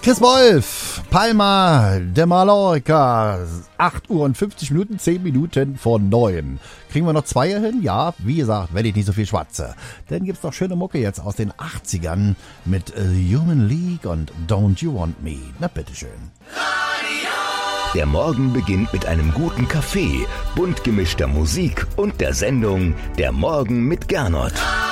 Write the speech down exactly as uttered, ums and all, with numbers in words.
Chris Wolf, Palma de Mallorca, acht Uhr und fünfzig Minuten, zehn Minuten vor neun. Kriegen wir noch zwei hin? Ja, wie gesagt, wenn ich nicht so viel schwatze. Dann gibt's noch schöne Mucke jetzt aus den achtzigern mit äh, Human League und Don't You Want Me. Na bitteschön. Der Morgen beginnt mit einem guten Kaffee, bunt gemischter Musik und der Sendung Der Morgen mit Gernot.